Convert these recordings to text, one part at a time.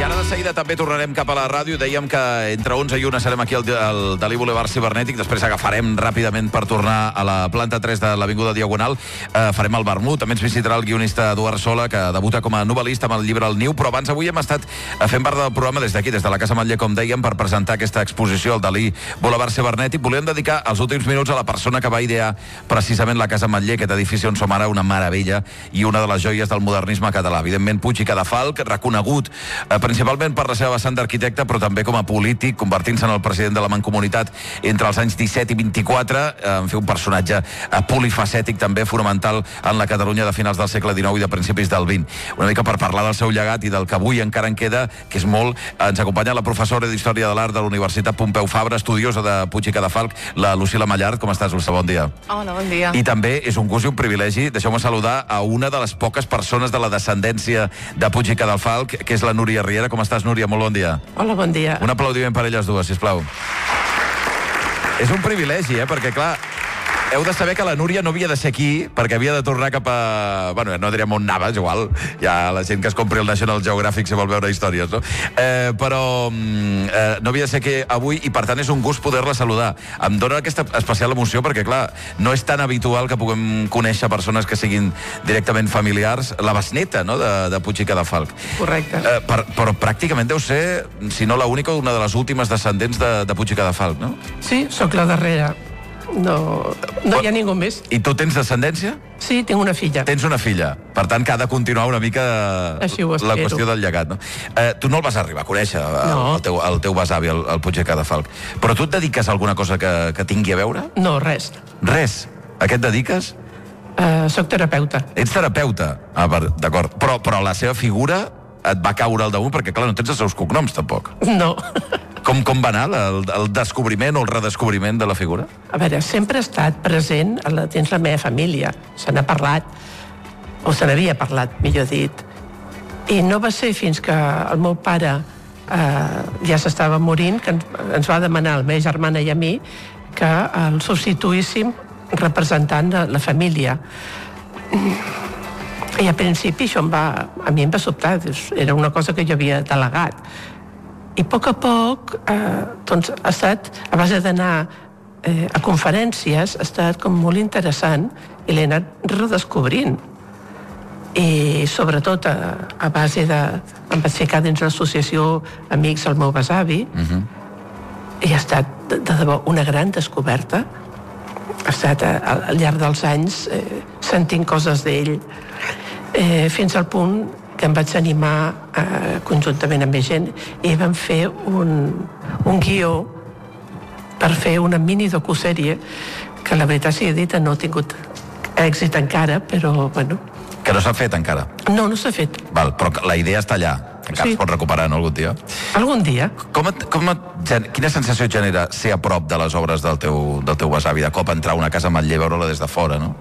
ara de seguida també tornarem cap a la ràdio. Dèiem que entre 11 i 1 serem aquí al Dalí Boulevard Cibernètic. Després agafarem ràpidament per tornar a la planta 3 de l'Avinguda Diagonal. Farem el vermut. També ens visitarà el guionista Eduard Sola, que debuta com a novel·lista amb el llibre El Niu. Però abans avui hem estat fent part del programa des d'aquí, des de la Casa Ametller, com dèiem, per presentar aquesta exposició al Dalí Boulevard Cibernètic. Volíem dedicar els últims minuts a la persona que va idear precisament la Casa Ametller, aquest edifici on som ara, una meravella i una de les joies del modernisme català. Evidentment, Puig i Cadafalch, reconegut principalment per la seva vessant d'arquitecte, però també com a polític, convertint-se en el president de la Mancomunitat entre els anys 17 i 24, en fer un personatge polifacètic, també fonamental en la Catalunya de finals del segle XIX i de principis del XX. Una mica per parlar del seu llegat i del que avui encara en queda, que és molt, ens acompanya la professora d'Història de l'Art de la Universitat Pompeu Fabra, estudiosa de Puig i Cadafalch, la Lucila Mallard. Com estàs, Lucila? Bon dia. Hola, bon dia. I també és un gust i un privilegi, deixeu-me saludar a una de les poques persones de la descendència de Puig i Cadafalch, que és la Núria Riera. Com estàs, Núria? Molt bon dia. Hola, bon dia. Un aplaudiment per elles dues, sisplau. És un privilegi, perquè, clar, heu de saber que la Núria no havia de ser aquí, perquè havia de tornar cap a... Bueno, no direm on anava, és igual. Hi ha la gent que es compri el National Geographic si vol veure històries, no? Però no havia de ser aquí avui i, per tant, és un gust poder-la saludar. Em dóna aquesta especial emoció perquè, clar, no és tan habitual que puguem conèixer persones que siguin directament familiars. La besneta, no?, de Puig i Cadafalch. Correcte. Però pràcticament deu ser, si no la única, una de les últimes descendents de Puig i Cadafalch, no? Sí, sóc la darrera. No hi ha ningú més. I tu tens descendència? Sí, tinc una filla. Tens una filla. Per tant, que ha de continuar una mica la qüestió del llegat, no? Tu no el vas arribar a conèixer, el teu besavi, el Puig i Cadafalch. Però tu et dediques a alguna cosa que tingui a veure? No, res. Res? A què et dediques? Soc terapeuta. Ets terapeuta? D'acord. Però la seva figura et va caure al damunt perquè, clar, no tens els seus cognoms, tampoc. No. Com va anar el descobriment o el redescobriment de la figura? A veure, sempre ha estat present dins la meva família. Se n'ha parlat, o se n'havia parlat, millor dit. I no va ser fins que el meu pare ja s'estava morint que ens va demanar, la meva germana i a mi, que el substituíssim representant de la família. I al principi això a mi em va sobtar, era una cosa que jo havia delegat. I a poc doncs, ha estat, a base d'anar a conferències, ha estat com molt interessant i l'he anat redescobrint. I sobretot a base de... Em vaig ficar dins l'associació Amics del meu besavi i ha estat, de debò, una gran descoberta. Ha estat al llarg dels anys sentint coses d'ell fins al punt que em vaig animar conjuntament amb més gent i vam fer un guió per fer una mini docusèrie que la veritat sigui dita no ha tingut èxit encara, però bueno. Que no s'ha fet encara? No s'ha fet. Val, però la idea està allà. Encara es pot recuperar, no, algun dia? Algun dia. Quina sensació et genera ser a prop de les obres del teu besavi, de cop entrar a una casa Ametller, veure-la des de fora, no?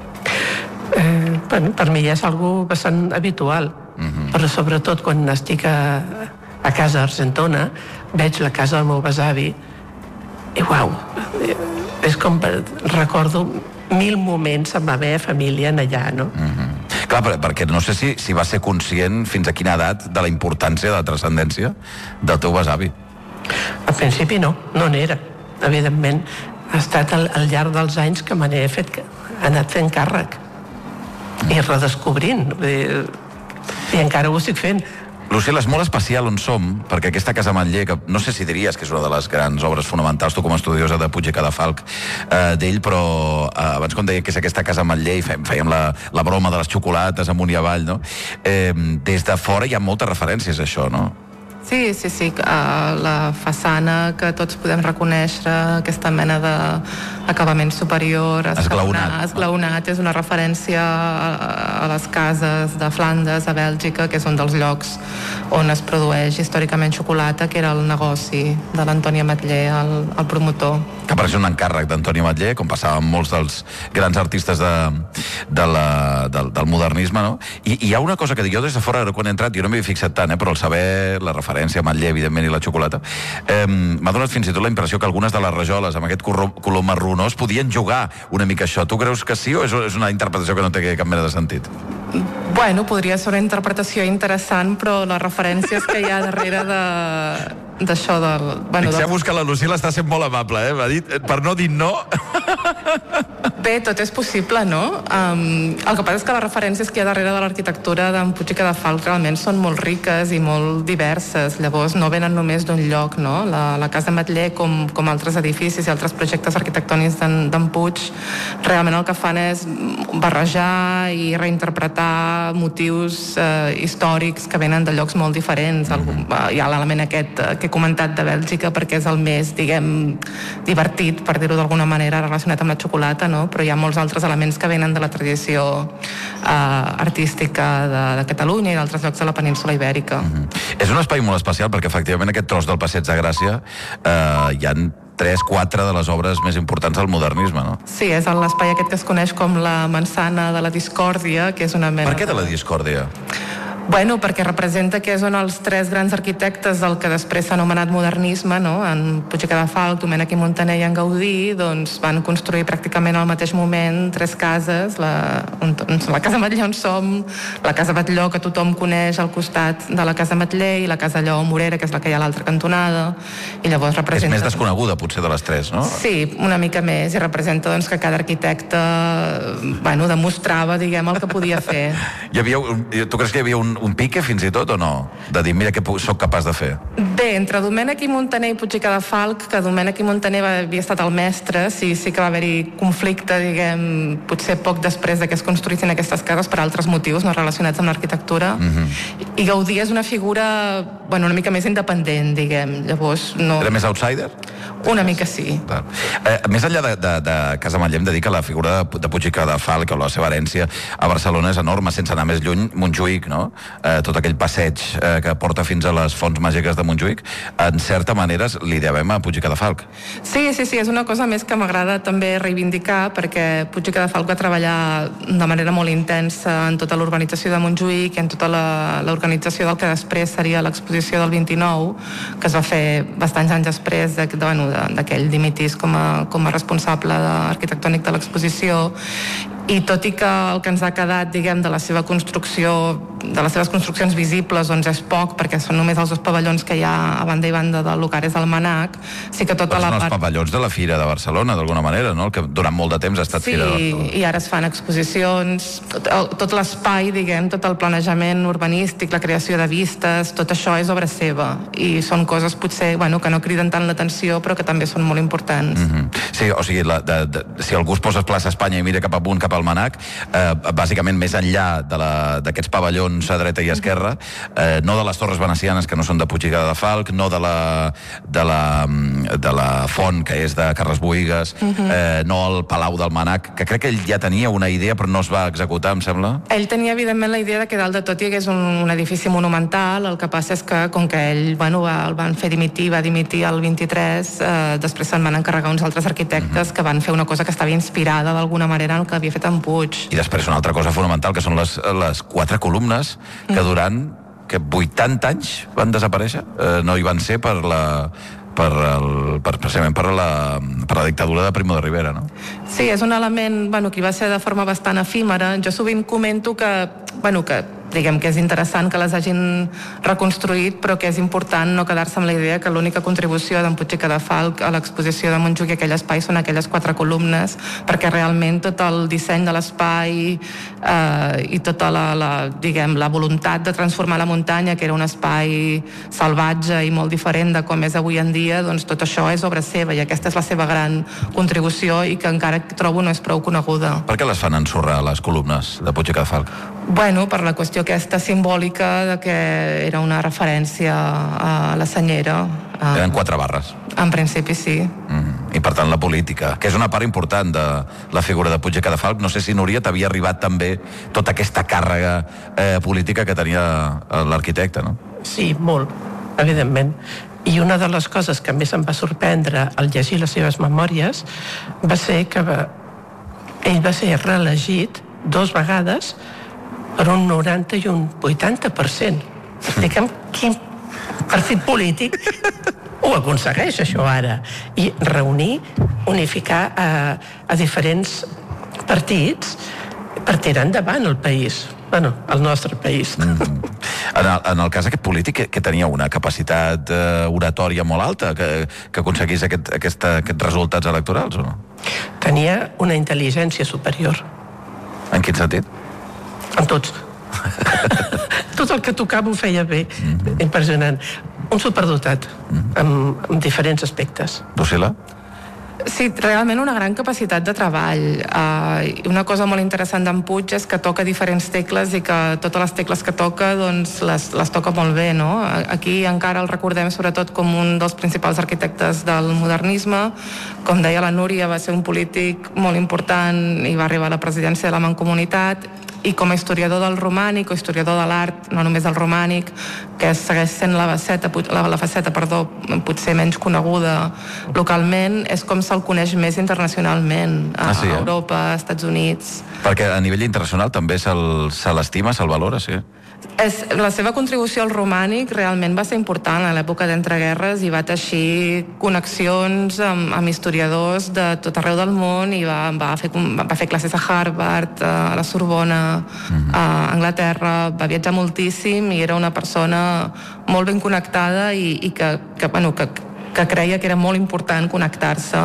Per mi ja és algo bastant habitual, però sobretot quan estic a casa a Argentona veig la casa del meu besavi i uau, és com recordo 1000 moments amb la meva família allà, no? Clar, perquè no sé si va ser conscient fins a quina edat de la importància de la transcendència del teu besavi. Al principi no n'era. Evidentment, ha estat al llarg dels anys que me n'he anat fent càrrec i redescobrint, i encara ho estic fent. Lucila, és molt especial on som, perquè aquesta casa Ametller, que no sé si diries que és una de les grans obres fonamentals, tu com a estudiosa de Puig i Cadafalch, d'ell, però abans quan deia que és aquesta casa Ametller i fèiem la broma de les xocolates amunt i avall, no? Des de fora hi ha moltes referències a això, no? Sí, la façana que tots podem reconèixer, aquesta mena d'acabament superior, esglaonat, és una referència a les cases de Flandes, a Bèlgica, que és un dels llocs on es produeix històricament xocolata, que era el negoci de l'Antoni Ametller, el promotor. Que apareix un encàrrec d'Antoni Ametller, com passava amb molts dels grans artistes del modernisme, no? I hi ha una cosa que dic jo des de fora, quan he entrat, jo no m'hi he fixat tant, però al saber la referència referència a Ametller, evidentment, i la xocolata. M'ha donat fins i tot la impressió que algunes de les rajoles amb aquest color marronós podien jugar una mica això. Tu creus que sí o és una interpretació que no té cap mena de sentit? Bueno, podria ser una interpretació interessant, però les referències que hi ha darrere d'això del... Fixeu-vos que la Lucila està sent molt amable, m'ha dit, per no dir no... Bé, tot és possible, no? El que passa és que les referències que hi ha darrere de l'arquitectura d'en Puig i Cadafalch realment són molt riques i molt diverses, llavors no venen només d'un lloc, no? La Casa Ametller, com altres edificis i altres projectes arquitectònics d'en Puig, realment el que fan és barrejar i reinterpretar motius històrics que venen de llocs molt diferents. Hi ha l'element aquest que he comentat de Bèlgica perquè és el més, diguem, divertit, per dir-ho d'alguna manera, relacionat amb la xocolata, no? Però hi ha molts altres elements que venen de la tradició artística de Catalunya i d'altres llocs de la península Ibèrica. És un espai molt especial perquè efectivament aquest tros del Passeig de Gràcia hi ha 3-4 de les obres més importants del modernisme, no? Sí, és l'espai aquest que es coneix com la manzana de la discòrdia, que és una mena... Per què de la discòrdia? Bueno, perquè representa que és on els tres grans arquitectes del que després s'ha anomenat modernisme, no? En Puig i Cadafalch, Domènech i Montaner i en Gaudí, doncs van construir pràcticament al mateix moment 3 cases, la Casa Ametller on som, la Casa Batlló, que tothom coneix al costat de la Casa Ametller, i la Casa Lleó Morera, que és la que hi ha a l'altra cantonada, i llavors representa... És més desconeguda, potser, de les 3, no? Sí, una mica més, i representa doncs, que cada arquitecte demostrava, diguem, el que podia fer. Tu creus que hi havia un pique, fins i tot, o no? De dir, mira què soc capaç de fer. Bé, entre Domènech i Montaner i Puig i Cadafalch, que Domènech i Montaner havia estat el mestre, sí que va haver-hi conflicte, diguem, potser poc després de que es construïssin aquestes cases per altres motius no relacionats amb l'arquitectura. I Gaudí és una figura, una mica més independent, diguem. Llavors, no... Era més outsider? Una mica sí. Més enllà de Casa Ametller, hem de dir que la figura de Puig i Cadafalch o la seva herència a Barcelona és enorme, sense anar més lluny, Montjuïc, no? Tot aquell passeig que porta fins a les fonts màgiques de Montjuïc, en certa manera li devem a Puig i Cadafalch. Sí, és una cosa més que m'agrada també reivindicar, perquè Puig i Cadafalch va treballar de manera molt intensa en tota l'urbanització de Montjuïc i en tota l'organització del que després seria l'exposició del 29, que es va fer bastants anys després d'aquell dimitís com a responsable arquitectònic de l'exposició. I tot i que el que ens ha quedat, diguem, de la seva construcció, de les seves construccions visibles, doncs és poc, perquè són només els 2 pavellons que hi ha a banda i banda del Lucares del Manac, sí que tota la part... Són els pavellons de la Fira de Barcelona, d'alguna manera, no? El que durant molt de temps ha estat Fira de Barcelona. Sí, i ara es fan exposicions, tot l'espai, diguem, tot el planejament urbanístic, la creació de vistes, tot això és obra seva, i són coses potser, que no criden tant l'atenció, però que també són molt importants. Sí, o sigui, si algú es posa a plaça Espanya i mira cap amunt, cap al Manac, bàsicament més enllà d'aquests pavellons a dreta i esquerra, no de les torres venecianes que no són de Puig i Cadafalch, no de la font que és de Carles Boïgues, no el Palau del Manac, que crec que ell ja tenia una idea però no es va executar, em sembla. Ell tenia evidentment la idea de que dalt de tot hi hagués un edifici monumental, el que passa és que com que ell el van fer dimitir, va dimitir el 23, després se'n van encarregar uns altres arquitectes que van fer una cosa que estava inspirada d'alguna manera en el que havia fet en Puig. I després una altra cosa fonamental, que són les 4 columnes que durant 80 anys van desaparèixer. No hi van ser precisament per la dictadura de Primo de Rivera, no? Sí, és un element que va ser de forma bastant efímera. Jo sovint comento que diguem que és interessant que les hagin reconstruït, però que és important no quedar-se amb la idea que l'única contribució d'en Puig i Cadafalch a l'exposició de Montjuïc i aquell espai són aquelles 4 columnes, perquè realment tot el disseny de l'espai i tota la voluntat de transformar la muntanya, que era un espai salvatge i molt diferent de com és avui en dia, doncs tot això és obra seva i aquesta és la seva gran contribució i que encara trobo no és prou coneguda. Per què les fan ensorrar, les columnes de Puig i Cadafalch? Per la qüestió aquesta simbòlica de que era una referència a la senyera. Eren 4 barres. En principi sí. I per tant la política, que és una part important de la figura de Puig i Cadafalch. No sé si, Núria, t'havia arribat també tota aquesta càrrega política que tenia l'arquitecte, no? Sí, molt, evidentment. I una de les coses que més em va sorprendre al llegir les seves memòries va ser que ell va ser reelegit 2 vegades per un 90 i un 80%. Diguem, partit polític ho aconsegueix, això, ara. I reunir, unificar a diferents partits per tirar endavant el país. Bueno, el nostre país. En el cas aquest polític, que tenia una capacitat oratòria molt alta, que aconseguís aquests resultats electorals, o no? Tenia una intel·ligència superior. En quin sentit? En tots. Tot el que tocava ho feia bé. Impressionant. Un superdotat, amb diferents aspectes. Lucila? Sí, realment una gran capacitat de treball. Una cosa molt interessant d'en Puig és que toca diferents tecles i que totes les tecles que toca doncs les toca molt bé, no? Aquí encara el recordem sobretot com un dels principals arquitectes del modernisme. Com deia la Núria, va ser un polític molt important i va arribar a la presidència de la Mancomunitat, i com a historiador del romànic o historiador de l'art, no només del romànic, que segueix sent la faceta potser menys coneguda localment, és com se'l coneix més internacionalment a Europa, als Estats Units. Perquè a nivell internacional també se l'estima, se'l valora, sí. La seva contribució al romànic realment va ser important a l'època d'entreguerres i va teixir connexions amb historiadors de tot arreu del món i va fer classes a Harvard, a la Sorbona, a Anglaterra, va viatjar moltíssim i era una persona molt ben connectada i que creia que era molt important connectar-se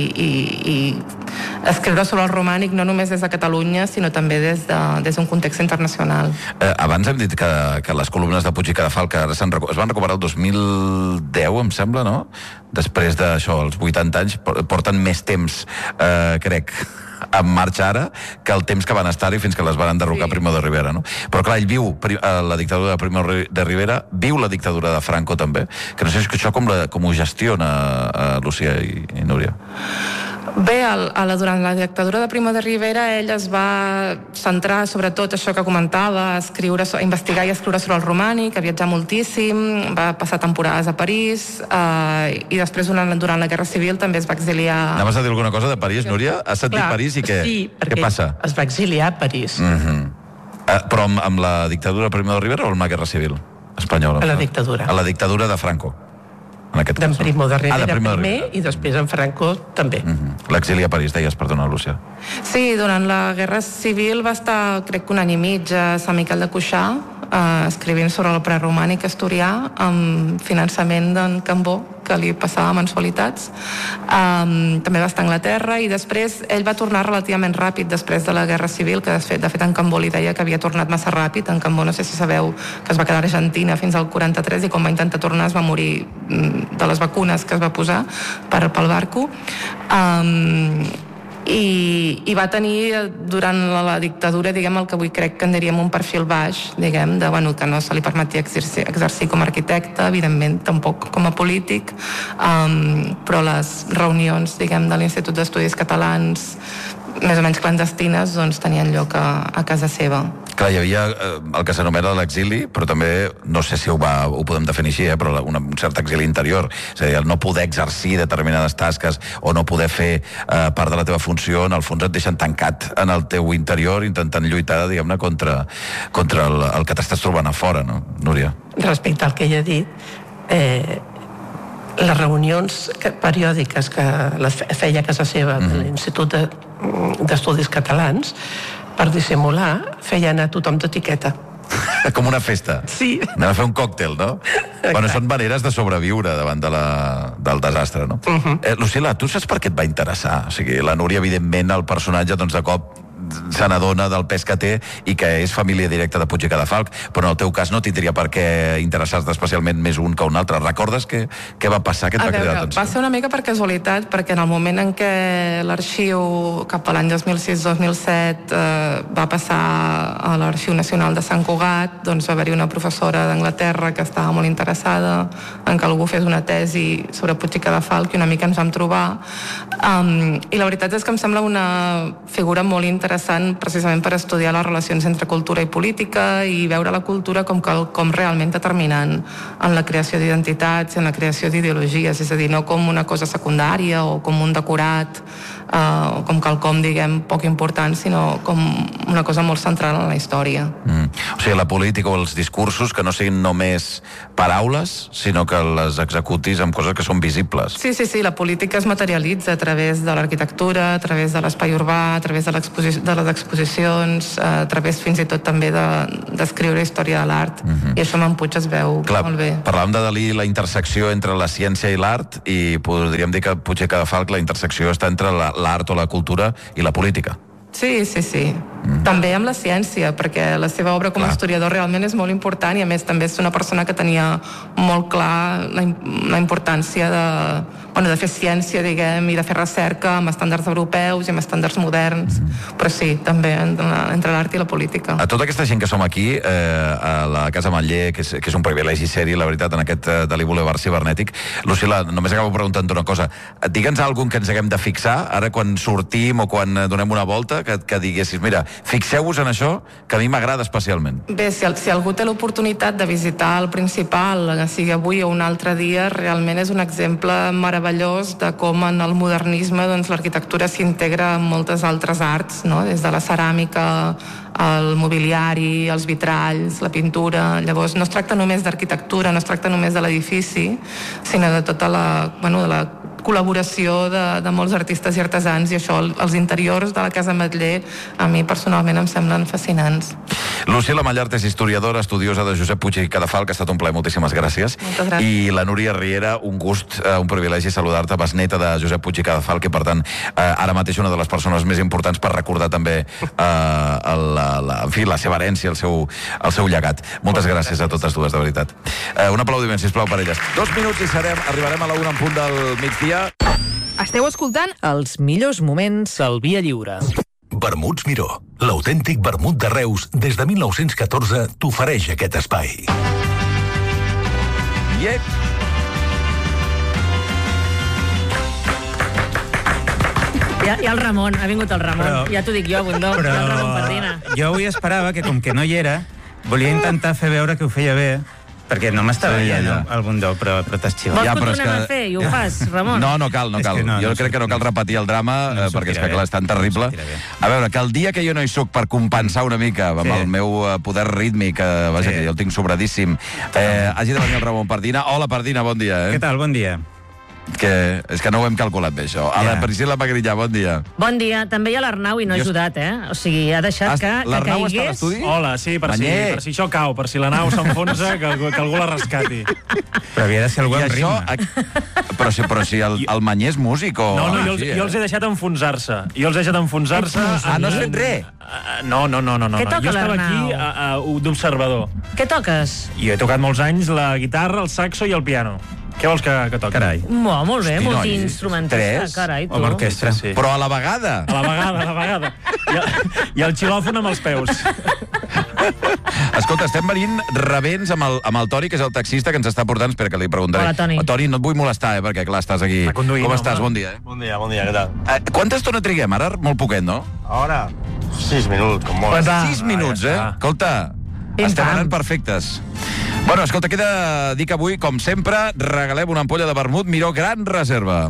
i escriure sobre el romànic no només des de Catalunya, sinó també des d'un context internacional. Abans hem dit que les columnes de Puig i Cadafalch es van recuperar el 2010, em sembla, no? Després d'això, els 80 anys, porten més temps, crec, en marxa ara que el temps que van estar-hi fins que les van enderrocar Primo de Rivera, no? Però clar, ell viu la dictadura de Primo de Rivera, viu la dictadura de Franco també, que no sé si això com ho gestiona Lucía i Núria. Bé, durant la dictadura de Primo de Rivera ell es va centrar sobretot això que comentava, investigar i escriure sobre el romànic, a viatjar moltíssim, va passar temporades a París i després durant la Guerra Civil també es va exiliar. Anaves a dir alguna cosa de París, Núria? Has sentit París i què? Sí, què passa? Es va exiliar a París. Però amb la dictadura de Primo de Rivera o amb la Guerra Civil espanyola? A la dictadura. A la dictadura de Franco. D'en Primo de Rivera primer i després en Franco també. L'exili a París, deies, perdona, Lúcia. Sí, durant la Guerra Civil va estar, crec que un any i mig a Sant Miquel de Cuixà, escrivint sobre el preromànic asturià amb finançament d'en Cambó, que li passava mensualitats. També va estar a Anglaterra i després ell va tornar relativament ràpid després de la Guerra Civil, que de fet en Cambó li deia que havia tornat massa ràpid. En Cambó, no sé si sabeu, que es va quedar a Argentina fins al 43 i quan va intentar tornar es va morir de les vacunes que es va posar pel barco. I va tenir durant la dictadura, diguem, el que avui crec que en diríem un perfil baix, diguem, que no se li permetia exercir com a arquitecte, evidentment tampoc com a polític, però les reunions, diguem, de l'Institut d'Estudis Catalans més o menys clandestines, doncs tenien lloc a casa seva. Clar, hi havia el que s'anomena l'exili, però també, no sé si ho podem definir així, però un cert exili interior, és a dir, el no poder exercir determinades tasques o no poder fer part de la teva funció, en el fons et deixen tancat en el teu interior, intentant lluitar, diguem-ne, contra el que t'estàs trobant a fora, no, Núria? Respecte al que ella ha dit, les reunions periòdiques que les feia a casa seva de l'Institut d'Estudis Catalans, per dissimular, feia anar tothom d'etiqueta. Com una festa. Sí. Anem a fer un còctel, no? Bueno, són maneres de sobreviure davant del desastre, no? Lucila, tu saps per què et va interessar? O sigui, la Núria, evidentment, el personatge, doncs, de cop se n'adona del pes que té i que és família directa de Puig i Cadafalch, però en el teu cas no tindria per què interessar-te especialment més un que un altre. Recordes què va passar? Què et va cridar l'atenció? Va ser una mica per casualitat, perquè en el moment en què l'arxiu, cap a l'any 2006-2007, va passar a l'Arxiu Nacional de Sant Cugat, doncs va haver-hi una professora d'Anglaterra que estava molt interessada en que algú fes una tesi sobre Puig i Cadafalch, i una mica ens vam trobar. I la veritat és que em sembla una figura molt interessant precisament per estudiar les relacions entre cultura i política i veure la cultura com realment determinant en la creació d'identitats i en la creació d'ideologies, és a dir, no com una cosa secundària o com un decorat com quelcom, diguem, poc important, sinó com una cosa molt central en la història. O sigui, la política o els discursos que no siguin només paraules, sinó que les executis amb coses que són visibles. Sí, la política es materialitza a través de l'arquitectura, a través de l'espai urbà, a través de les exposicions, a través fins i tot també d'escriure història de l'art, i això amb en Puig es veu molt bé. Parlàvem de Dalí, la intersecció entre la ciència i l'art, i podríem dir que Puig i Cadafalch la intersecció està entre l'art o la cultura i la política. Sí. També amb la ciència, perquè la seva obra com a historiador realment és molt important, i a més també és una persona que tenia molt clar la importància de fer ciència, diguem, i de fer recerca amb estàndards europeus i amb estàndards moderns, però sí, també entre l'art i la política. A tota aquesta gent que som aquí, a la Casa Matller, que és un privilegi ser-hi, la veritat, en aquest Dalí Boulevard Cibernètic, Lucila, només acabo preguntant una cosa. Digue'ns alguna que ens haguem de fixar, ara quan sortim o quan donem una volta, que diguessis, mira, fixeu-vos en això, que a mi m'agrada especialment. Bé, si algú té l'oportunitat de visitar el Principal, sigui avui o un altre dia, realment és un exemple meravellós de com en el modernisme l'arquitectura s'integra en moltes altres arts, no? Des de la ceràmica, el mobiliari, els vitralls, la pintura. Llavors no es tracta només d'arquitectura, no es tracta només de l'edifici, sinó de tota la col·laboració de molts artistes i artesans, i això, els interiors de la Casa Matller, a mi personalment em semblen fascinants. Lucila Mallart és historiadora, estudiosa de Josep Puig i Cadafalch, que ha estat un plaer, moltíssimes gràcies. Moltes gràcies. I la Núria Riera, un gust, un privilegi saludar-te, besneta de Josep Puig i Cadafalch, i per tant, ara mateix una de les persones més importants per recordar també la seva herència, el seu llegat. Moltes gràcies a totes dues, de veritat. Un aplaudiment, sisplau, per elles. 2 minuts i arribarem a la 1 en punt del migdia. Esteu escoltant els millors moments del Via Lliure. Vermuts Miró, l'autèntic vermut de Reus des de 1914 t'ofereix aquest espai. Ja el Ramon, ha vingut el Ramon. Ja t'ho dic jo, Bundó, el Ramon Pardina. Jo avui esperava que, com que no hi era, volia intentar fer veure que ho feia bé, perquè no m'estava veient el Bundó, però t'has xivat. Vols que ho tornem a fer i ho fas, Ramon? No cal. Jo crec que no cal repetir el drama, perquè és que, clar, és tan terrible. A veure, que el dia que jo no hi soc per compensar una mica amb el meu poder rítmic, vaja, que jo el tinc sobradíssim, hagi de venir el Ramon Pardina. Hola, Pardina, bon dia. Què tal, bon dia. És que no ho hem calculat bé, això. A la Priscila Magrinyà, bon dia. Bon dia. També hi ha l'Arnau i no ha ajudat, O sigui, ha deixat que caigués... L'Arnau està a l'estudi? Hola, sí, per si això cau, per si la nau s'enfonsa, que algú la rescati. Però havia de ser algú amb ritme. Però si el Manyé és músic o... No, jo els he deixat enfonsar-se. No has fet res? No. Què toca l'Arnau? Jo estava aquí d'observador. Què toques? Jo he tocat molts anys la guitarra, el saxo i el piano. Què vols que toqui? Carai. Molt bé, multiinstrumentista. Carai, tu. O l'orquestra. Sí. Però a la vegada. A la vegada. I el xilòfon amb els peus. Escolta, estem venint rebents amb el Toni, que és el taxista que ens està portant. Espera, que li preguntaré. Hola, Toni. Toni, no et vull molestar, perquè clar, estàs aquí. Com estàs? Bon dia. Bon dia, què tal? Quanta estona triguem? Ara molt poquet, no? Ara, 6 minuts, com molt. 6 minuts, Escolta, estem anant perfectes. Bueno, escolta, queda dir que avui, com sempre, regalem una ampolla de vermut Miró Gran Reserva.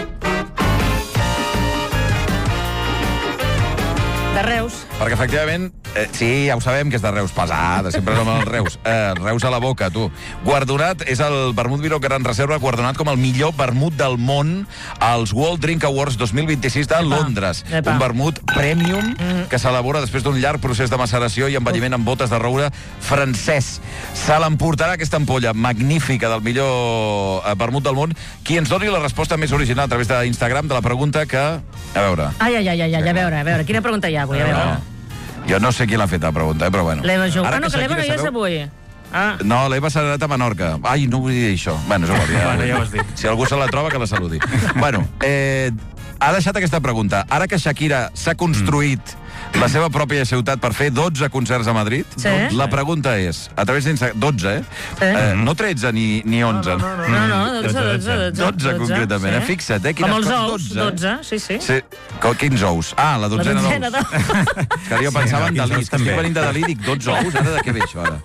De Reus. Perquè, efectivament, sí, ja ho sabem que és de Reus, pesada, sempre som el Reus. Reus a la boca, tu. Guardonat, és el vermut Miró Gran Reserva, guardonat com el millor vermut del món als World Drink Awards 2026 de Londres. Un vermut premium que s'elabora després d'un llarg procés de maceració i envelliment amb botes de roure francès. Se l'emportarà aquesta ampolla magnífica del millor vermut del món. Qui ens doni la resposta més original a través d'Instagram de la pregunta que... A veure. A veure, quina pregunta hi ha avui? A veure. Jo no sé qui l'ha fet la pregunta, però bueno. L'Eva Jou. Que l'Eva no hi és avui. No, l'Eva s'ha anat a Menorca. Ai, no vull dir això. Bueno, és igual. Ja ho has dit. Si algú se la troba, que la saludi. Bueno, ha deixat aquesta pregunta. Ara que Shakira s'ha construït la seva pròpia ciutat per fer 12 concerts a Madrid, la pregunta és, a través d'Instagram, 12, no 13 ni 11. No, 12 concretament, fixa't, com els ous, 12, sí. Quins ous? La dotzena d'ous. Que jo pensava en Dalí, que estic venint de Dalí, dic 12 ous, ara de què ve això, ara?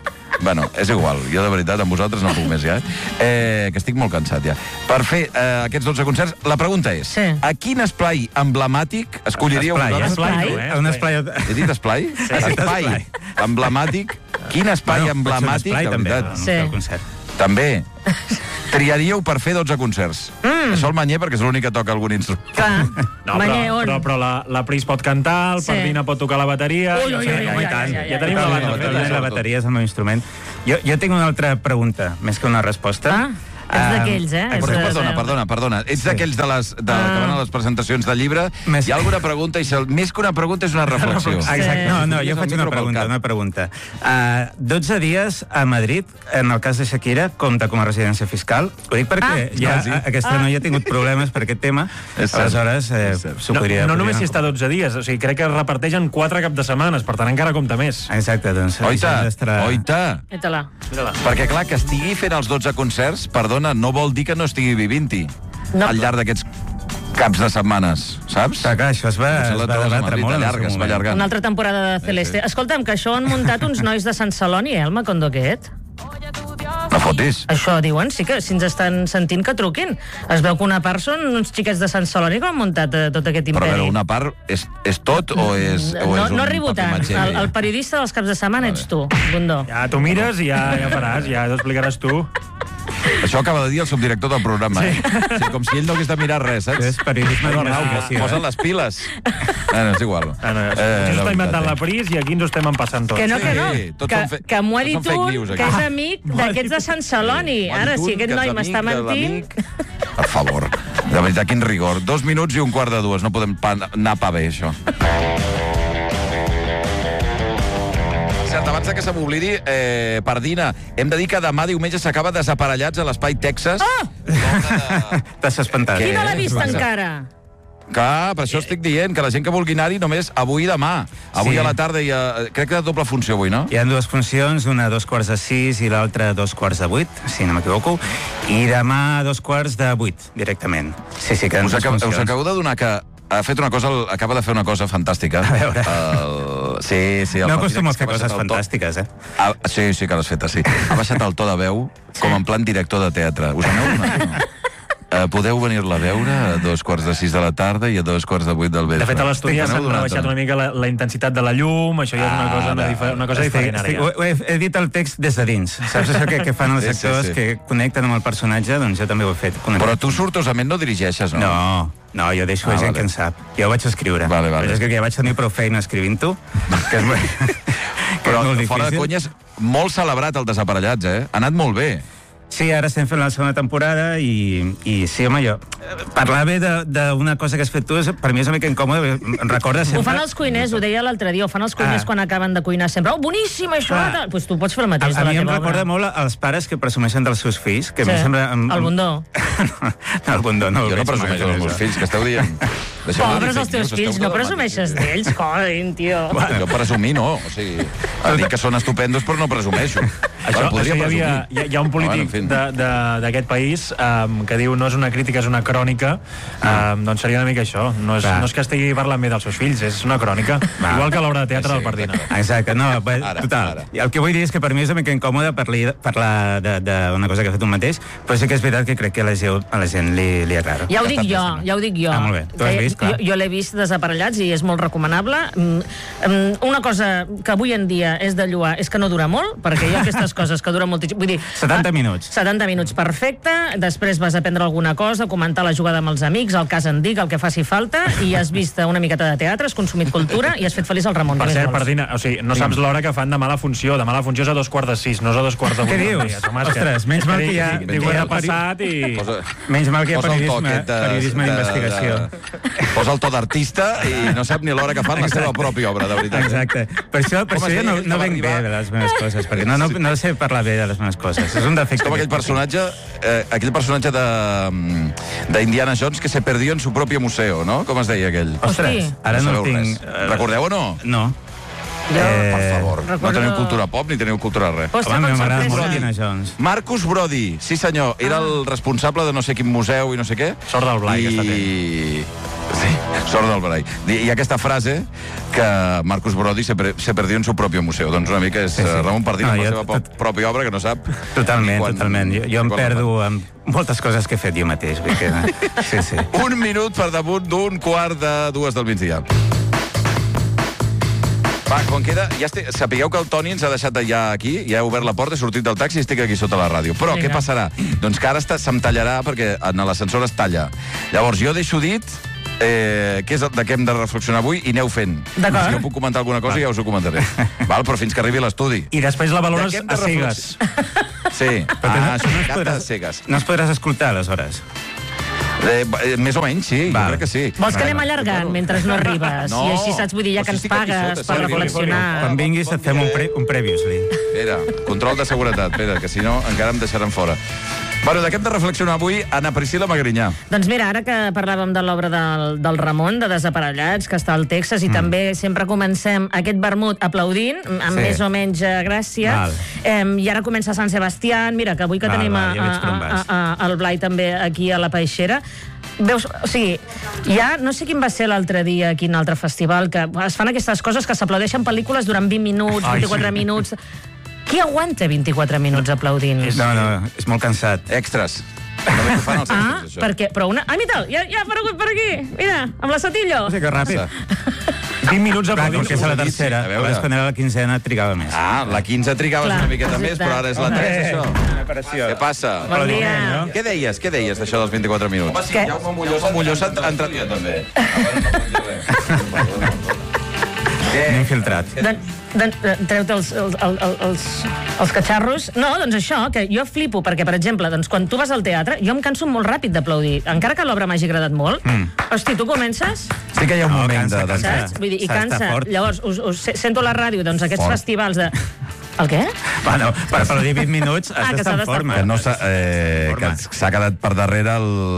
Bueno, és igual. Jo, de veritat, amb vosaltres no puc més ja, que estic molt cansat ja. Per fer aquests 12 concerts, la pregunta és, a quin esplai emblemàtic escolliríeu vosaltres? Un esplai. He dit esplai? Sí. Espai emblemàtic. Quin espai emblemàtic, de veritat? Sí. També. Triaríeu per fer 12 concerts. Això el Manyer, perquè és l'únic que toca algun instrument. No, però la Pris pot cantar, el Pardina pot tocar la bateria... Ja tenim la banda feta. La bateria és el meu instrument. Jo tinc una altra pregunta, més que una resposta. Ets d'aquells, Perdona. Ets d'aquells que van a les presentacions de llibre. Hi ha alguna pregunta, i més que una pregunta és una reflexió. Exacte. No, jo faig una pregunta. 12 dies a Madrid, en el cas de Shakira, compta com a residència fiscal. Ho dic perquè aquesta noia ha tingut problemes per aquest tema. Aleshores, s'ho podria... No només si està 12 dies, o sigui, crec que es reparteix en 4 cap de setmanes, per tant encara compta més. Exacte, doncs... Oita! Perquè, clar, que estigui fent els 12 concerts, perdona, no vol dir que no estigui vivint-hi al llarg d'aquests caps de setmanes, saps? Clar, això es va debatre molt en el seu moment. Una altra temporada de Celeste. Escolta'm, que això han muntat uns nois de Sant Celoni, el Macondoquet. No fotis. Això diuen, sí que si ens estan sentint que truquin. Es veu que una part són uns xiquets de Sant Celoni que han muntat tot aquest imperi. Però una part és tot o és no arribo tant. El periodista dels caps de setmana ets tu, Bundó. Ja t'ho mires i ja faràs, ja t'ho explicaràs tu. Això acaba de dir el subdirector del programa. Com si ell no hagués de mirar res, saps? És periodisme d'investigació. Posen les piles. És igual. Potser s'està inventant la Pris i aquí ens ho estem empassant tot. Que no. Que m'ho ha dit un que és amic d'aquests de Sant Celoni. Ara, si aquest noi m'està mentint... Per favor. De veritat, quin rigor. 2 minuts i 1:45. No podem anar pa bé, això. Abans que se m'oblidi, Pardina, hem de dir que demà diumenge s'acaba Desaparellats a l'Espai Texas. T'has espantat. Qui no l'ha vist encara? Clar, per això estic dient que la gent que vulgui anar-hi només avui i demà. Avui a la tarda crec que doble funció avui, no? Hi ha 2 funcions, una a 5:45 i l'altra a 7:45, si no m'equivoco, i demà a 7:45, directament. Sí, queden 2 funcions. Us acabo de donar que acaba de fer una cosa fantàstica. A veure. No acostumo a fer coses fantàstiques, Sí, que l'has fet, sí. Ha baixat el to de veu com en plan director de teatre. Us n'heu donat? Podeu venir-la a veure a 5:45 de la tarda i a 7:45 del vespre. De fet, a l'estudi ja s'ha baixat una mica la intensitat de la llum, això ja és una cosa diferent ara. He dit el text des de dins. Saps això que fan els actors que connecten amb el personatge? Doncs jo també ho he fet. Però tu sortosament no dirigeixes, no? No, jo deixo a gent que en sap. Jo ho vaig escriure. Però és que ja vaig tenir prou feina escrivint-ho, que és molt difícil. Però fora de conya és molt celebrat el Desaparellats, Ha anat molt bé. Sí, ara estem fent la segona temporada i sí, home, jo... Parlar bé d'una cosa que has fet tu, per mi és una mica incòmode, em recorda sempre... Ho fan els cuiners, ho deia l'altre dia, ho fan els cuiners quan acaben de cuinar sempre. Oh, boníssim, això! Doncs tu pots fer el mateix de la teva obra. A mi em recorda molt els pares que presumeixen dels seus fills, que a mi sembla... El Bundó. No, el Bundó no. Jo no presumeixo dels meus fills, que esteu dient... Pobres els teus fills, no presumeixes d'ells, joder, tio. Jo presumir no, o sigui... Dic que són estupendos, però no presumeixo. Hi ha un polític d'aquest país que diu no és una crítica, és una crònica. Doncs seria una mica això. No és que estigui parlant bé dels seus fills, és una crònica. Igual que l'obra de teatre del Pardina. Exacte, no, total. El que vull dir és que per mi és una mica incòmode parlar d'una cosa que ha fet un mateix, però sí que és veritat que crec que a la gent li agrada. Ja ho dic jo. Molt bé, tu has vist, clar. Jo l'he vist Desaparellats i és molt recomanable. Una cosa que avui en dia és de lloar és que no dura molt, perquè hi ha aquestes coses que duren moltíssim. Vull dir, 70 minuts. 70 minuts, perfecte. Després vas aprendre alguna cosa, comentar la jugada amb els amics, el cas en dic, el que faci falta, i has vist una miqueta de teatre, has consumit cultura i has fet feliç el Ramon. Per cert, Pardina, o sigui, no saps l'hora que fan demà la funció. Demà la funció és a 5:45, no és a 2:45. Què dius? Ostres, menys mal que hi ha... Menys mal que hi ha periodisme d'investigació. Posa el to d'artista i no sap ni l'hora que fan la seva pròpia obra, de veritat. Exacte. Per això jo no venc bé de les meves coses, perquè no sé parlar bé de les meves coses. És un defecte. Com aquell personatge d'Indiana Jones que se perdió en su propio museo, no? Com es deia aquell? Ostres, ara no el tinc... Recordeu o no? No. Per favor, no teniu cultura pop ni teniu cultura res. Home, m'agrada molt Indiana Jones. Marcus Brody, sí senyor, era el responsable de no sé quin museu i no sé què. Sort del Blai, que està fent. Sí. Sort del Brai. Hi ha aquesta frase que Marcus Brody se perdió en su propio museu. Doncs una mica és Ramon Pardina amb la seva pròpia obra, que no sap... Totalment. Jo em perdo amb moltes coses que he fet jo mateix. Sí. Un minut per damunt d'un quart de 2 del migdia. Va, quan queda... Sapigueu que el Toni ens ha deixat ja aquí, ja ha obert la porta, he sortit del taxi i estic aquí sota la ràdio. Però què passarà? Doncs que ara se'm tallarà perquè en l'ascensor es talla. Llavors, jo deixo dit què és de què hem de reflexionar avui i aneu fent. Si jo puc comentar alguna cosa ja us ho comentaré. Val? Però fins que arribi a l'estudi. I després la valores a cegues. Sí. No es podràs escoltar, aleshores. Més o menys, sí, jo crec que sí. Vols que anem allargant mentre no arribes? I així saps, vull dir, ja que ens pagues per reflexionar. Quan vinguis et fem un previously. Espera, control de seguretat, espera, que si no encara em deixaran fora. Bueno, de què hem de reflexionar avui? Anna Priscila Magrinyà. Doncs mira, ara que parlàvem de l'obra del Ramon, de Desaparellats, que està al Texas, i també sempre comencem aquest vermut aplaudint, amb més o menys gràcia. I ara comença Sant Sebastián. Mira, que avui que tenim el Blai també aquí a la Peixera. Veus, o sigui, ja no sé quin va ser l'altre dia, quin altre festival, que es fan aquestes coses que s'aplaudeixen pel·lícules durant 20 minuts, 24 minuts... Qui aguanta 24 minuts aplaudint? No, és molt cansat. Extras. Perquè... Però una... mira, ja ha aparegut per aquí. Mira, amb la Satillo. No sé que ràpid. 20 minuts aplaudint. Com que és la tercera. Abans, quan era la 15ena, trigava més. La 15 trigaves una miqueta més, però ara és la 3, això. Què passa? Bon dia. Què deies d'això dels 24 minuts? Home, sí, Jaume Mollós ha entrat jo, també. M'he infiltrat. Treu-te els catxarros. No, doncs això, que jo flipo, perquè, per exemple, doncs, quan tu vas al teatre, jo em canso molt ràpid d'aplaudir. Encara que l'obra m'hagi agradat molt, hosti, tu comences... Sí que hi ha un moment de... Saps? Vull dir, i cansa. Llavors, sento a la ràdio, doncs, aquests festivals de... El què? Bueno, per aplaudir 20 minuts has d'estar en forma. Que s'ha quedat per darrere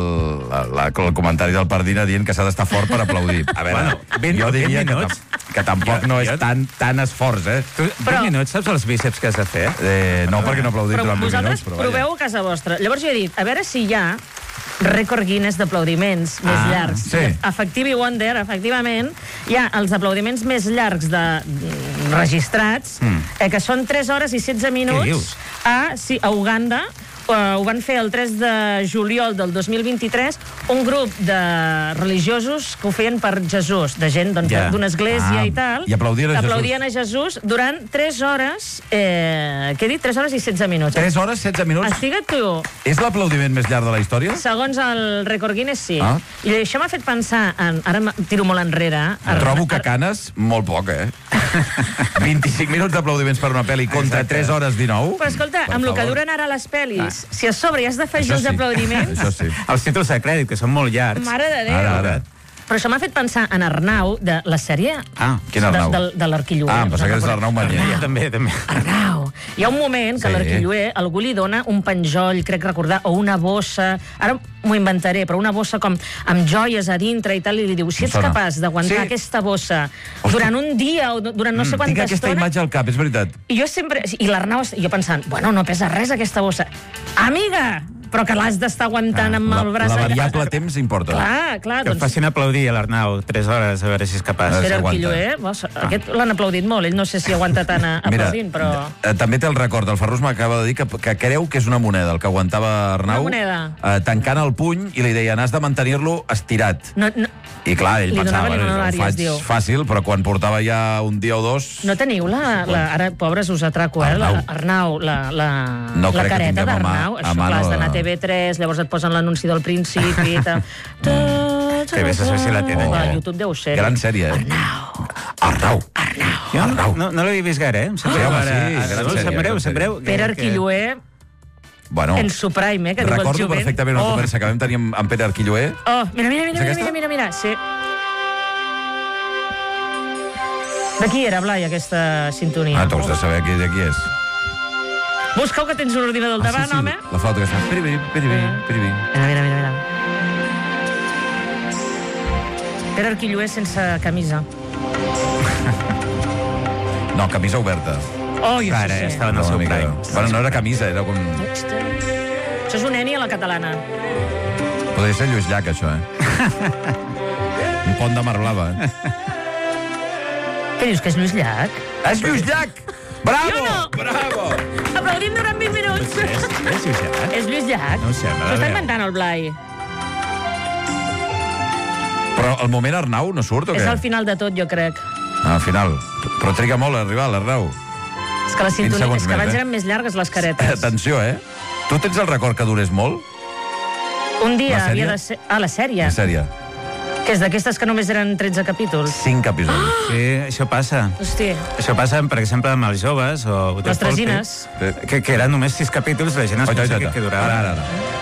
el comentari del Pardina dient que s'ha d'estar fort per aplaudir. A veure, jo diria que tampoc no és tan esforç, eh? 20 minuts, saps els bíceps que has de fer? No, perquè no aplaudim durant 20 minuts. Però vosaltres proveu a casa vostra. Llavors jo he dit, a veure si hi ha rècord Guinness d'aplaudiments més llargs. Effective Wonder, efectivament, hi ha els aplaudiments més llargs registrats, que són 3 hores i 16 minuts a Uganda. Ho van fer el 3 de juliol del 2023 un grup de religiosos que ho feien per Jesús, de gent d'una església i tal. I aplaudien a Jesús durant 3 hores, què he dit? 3 hores i 16 minuts. 3 hores, 16 minuts? Estigue't tu. És l'aplaudiment més llarg de la història? Segons el rècord Guinness, sí. I això m'ha fet pensar, ara tiro molt enrere... Trobo que canes molt poc, 25 minuts d'aplaudiments per una pel·li contra 3 hores 19? Però escolta, amb el que duren ara les pel·lis, si a sobre hi has d'afegir els aplaudiments... Els títols de crèdit, que són molt llargs. Mare de Déu. Però això m'ha fet pensar en Arnau, de la sèrie... Quin Arnau? De l'Arquilloé. Em pensava que és l'Arnau Manier. També. Arnau. Hi ha un moment que l'Arquilloé, algú li dona un penjoll, crec recordar, o una bossa... Ara m'ho inventaré, però una bossa com amb joies a dintre i tal, i li diu, si ets capaç d'aguantar aquesta bossa durant un dia o durant no sé quanta estona... Tinc aquesta imatge al cap, és veritat. I jo sempre... I l'Arnau, jo pensant, bueno, no pesa res aquesta bossa. Amiga! Però que l'has d'estar aguantant amb el braç... La variable temps importa. Clar. Que facin aplaudir a l'Arnau 3 hores, a veure si és capaç. Era Arquilloé, aquest l'han aplaudit molt, ell no sé si aguanta tant aplaudint, però... També té el record, el Ferrus m'acaba de dir que creu que és una moneda, el que aguantava Arnau, tancant el puny, i li deien, has de mantenir-lo estirat. I clar, ell pensava, ho faig fàcil, però quan portava ja un dia o dos... No teniu ara, pobres, us atraco, Arnau, la careta d'Arnau, això clar, has d'anar a TV3, llavors et posen l'anunci del principi i tal. Que vés a saber si la tenen ja. YouTube deu ser. Gran sèrie, Arnau. No l'havia vist gaire, Em sap greu. Pere Arquilloé, en su prime, que diu el jovent. Recordo perfectament una conversa que vam tenir amb Pere Arquilloé. Mira, sí. De qui era, Blai, aquesta sintonia? Tu has de saber de qui és. Busca-ho, que tens un ordinador al davant, home. La flauta que està... Mira. Pere Arquilloé sense camisa. No, camisa oberta. Jo sé. Estava en el seu prime. Bueno, no era camisa, era com... Això és un eni a la catalana. Podria ser Lluís Llach, això, Un pont de Mar Blava, Què dius, que és Lluís Llach? És Lluís Llach! Bravo! Jo no! Bravo! Aplaudim durant 20 minuts. És Lluís Llach. No ho sé, S'ho està inventant el Blai. Però el moment Arnau no surt, o què? És al final de tot, jo crec. Al final. Però triga molt a arribar, l'Arnau. És que la sintonia, és que abans eren més llargues les caretes. Atenció, Tu tens el record que durés molt? Un dia havia de ser... Ah, la sèrie. La sèrie. Que és d'aquestes que només eren 13 capítols. 5 episodis. Sí, això passa. Hosti. Això passa, per exemple, amb els joves o... Les tresines. Que eren només 6 capítols, la gent es pensa que durava. Ara.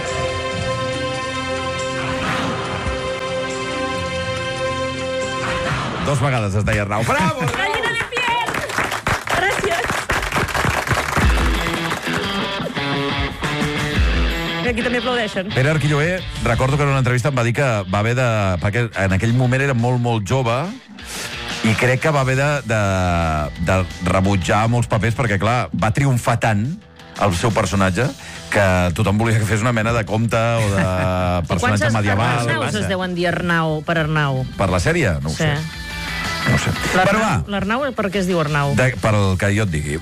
2 vegades es deia Arnau. Bravo! Gallina de piel! Gràcies. Aquí també aplaudeixen. Pere Arquilloé, recordo que en una entrevista em va dir que va haver de... Perquè en aquell moment era molt, molt jove i crec que va haver de rebutjar molts papers perquè, clar, va triomfar tant el seu personatge que tothom volia que fes una mena de conte o de personatge medieval. I quants Arnaus es deuen dir Arnau per Arnau? Per la sèrie? No ho sé. No ho sé. Però va. L'Arnau, per què es diu Arnau? Per el que jo et digui.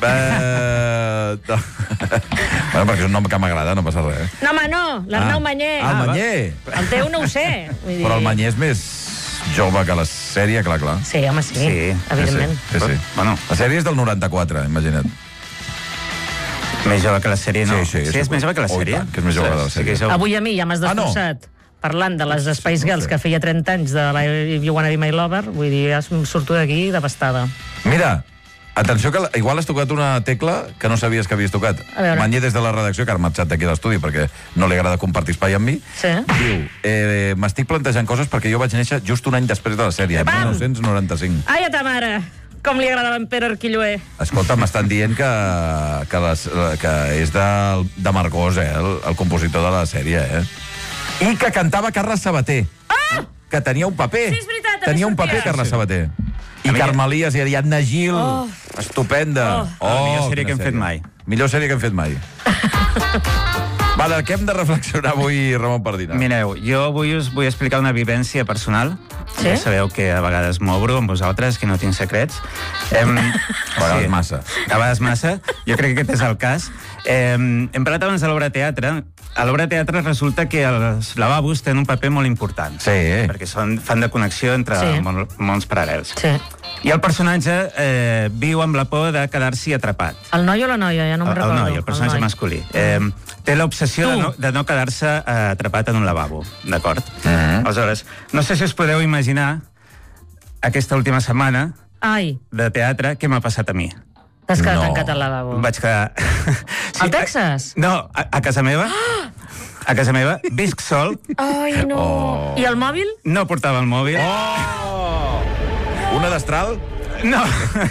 Bueno, perquè és un nom que m'agrada, no passa res. No, home, no. L'Arnau Manyer. El Manyer. El teu no ho sé. Però el Manyer és més jove que la sèrie, clar. Sí, home, sí. Evidentment. Sí. Bueno, la sèrie és del 94, imagina't. Més jove que la sèrie, no. Sí, és més jove que la sèrie? Que és més jove que la sèrie. Avui a mi ja m'has destrossat. Parlant de les Spice Girls que feia 30 anys de la You Wanna Be My Lover, vull dir, ja surto d'aquí devastada. Mira, atenció que igual has tocat una tecla que no sabies que havies tocat. Manyer des de la redacció, que ha marxat d'aquí a l'estudi perquè no li agrada compartir espai amb mi, diu, m'estic plantejant coses perquè jo vaig néixer just un any després de la sèrie, 1995. Ai, a ta mare! Com li agradava en Pere Arquilloé. Escolta, m'estan dient que és de Margós, el compositor de la sèrie, I que cantava Carles Sabater. Ah! Que tenia un paper. Sí, és veritat. Tenia un paper, Carles Sabater. I Carmelies, i Ariadna Gil. Estupenda. La millor sèrie que hem fet mai. Millor sèrie que hem fet mai. Va, de què hem de reflexionar avui, Ramon Pardina? Mireu, jo avui us vull explicar una vivència personal. Sí? Ja sabeu que a vegades m'obro amb vosaltres, que no tinc secrets. A vegades massa. A vegades massa. Jo crec que aquest és el cas. Hem parlat abans de l'obra teatre. A l'obra teatre resulta que els lavabos tenen un paper molt important. Sí. Perquè fan de connexió entre mons paral·lels. Sí. I el personatge viu amb la por de quedar-s'hi atrapat. El noi o la noia? Ja no em recordo. El noi, el personatge masculí. Té l'obsessió de no quedar-se atrapat en un lavabo, d'acord? Aleshores, no sé si us podeu imaginar aquesta última setmana de teatre què m'ha passat a mi. T'has quedat tancat al lavabo? Vaig quedar... Al Texas? No, a casa meva. A casa meva, visc sol. Ai, no. I el mòbil? No portava el mòbil. Una destral? No.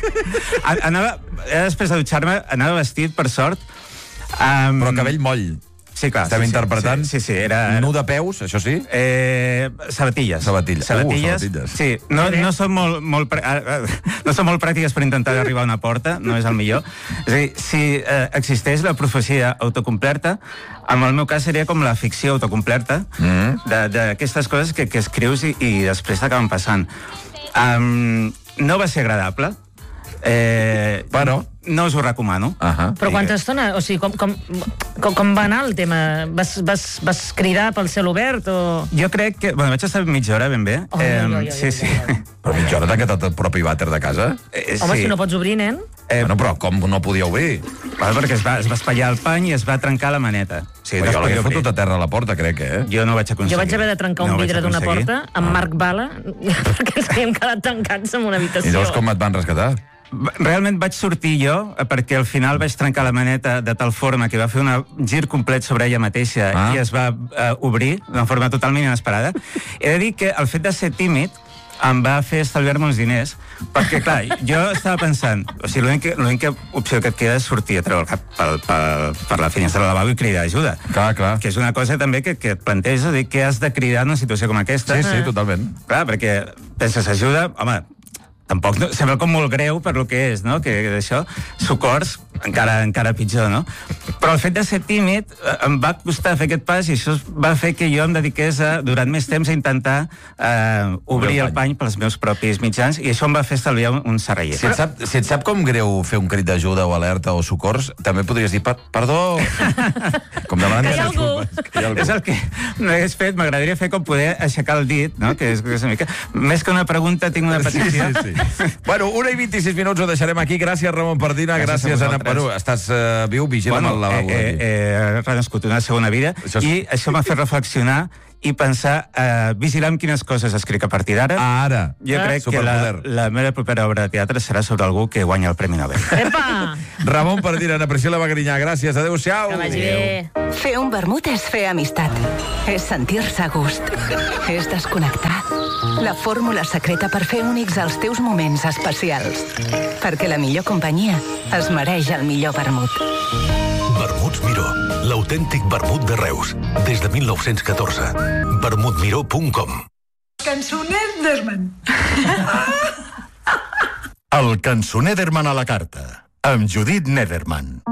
Després de dutxar-me, anava vestit, per sort. Però cabell moll. Sí, clar. Estem interpretant. Sí, era... Nu de peus, això sí? Sabatilles. Sabatilles. Sí, no són molt pràctiques per intentar arribar a una porta, no és el millor. És a dir, si existeix la profecia autocomplerta, en el meu cas seria com la ficció autocomplerta, d'aquestes coses que escrius i després t'acaben passant. No va ser agradable. Bueno, no us ho recomano. Però quanta estona? O sigui, com va anar el tema? Vas cridar pel cel obert o...? Jo crec que... Bueno, vaig estar mitja hora ben bé. Sí. Però mitja hora t'ha quedat el propi vàter de casa? Home, si no pots obrir, nen. Bueno, però com no podia obrir? Perquè es va espatllar el pany i es va trencar la maneta. Jo l'havia fotut a terra a la porta, crec, Jo no vaig aconseguir. Jo vaig haver de trencar un vidre d'una porta amb Marc Bala perquè ens havíem quedat tancats en una habitació. I llavors com et van rescatar? Realment vaig sortir jo perquè al final vaig trencar la maneta de tal forma que va fer un gir complet sobre ella mateixa i es va obrir d'una forma totalment inesperada. He de dir que el fet de ser tímid em va fer estalviar-me uns diners perquè, clar, jo estava pensant o sigui, l'única opció que et queda és sortir a treure el cap per la finestra del lavabo i cridar ajuda. Clar. Que és una cosa també que et planteges, dir que has de cridar en una situació com aquesta. Sí, totalment. Clar, perquè penses ajuda, home, tampoc sembla com molt greu per lo que és, no? Que d'això, socors, encara pitjor, no? Però el fet de ser tímid em va costar fer aquest pas i això va fer que jo em dediqués durant més temps a intentar obrir el pany pels meus propis mitjans i això em va fer estalviar un serrellet. Si et sap com greu fer un crit d'ajuda o alerta o socors, també podries dir, perdó! Com demanant que hi ha algú. És el que no hagués fet, m'agradaria fer com poder aixecar el dit, no? Que és una mica... Més que una pregunta, tinc una petició. Sí. Bueno, 1:26 minuts ho deixarem aquí. Gràcies, Ramon Pardina. Gràcies, Anna. Bueno, estàs viu, vigila amb el lavabo. He renascut una segona vida i això m'ha fet reflexionar i pensar, vigilar amb quines coses escric a partir d'ara. Ara. Jo crec que la meva propera obra de teatre serà sobre algú que guanya el Premi Nobel. Epa! Ramon Pardina, Ana Priscila Magrinyà, gràcies. Adéu-siau. Que vagi bé. Fer un vermut és fer amistat. És sentir-se a gust. És desconnectar. La fórmula secreta per fer únics els teus moments especials. Perquè la millor companyia es mereix el millor vermut. Vermuts Miró, l'autèntic vermut de Reus, des de 1914. vermutmiró.com. Cançoner d'Herman. El cançoner d'Herman a la carta, amb Judit Nederman.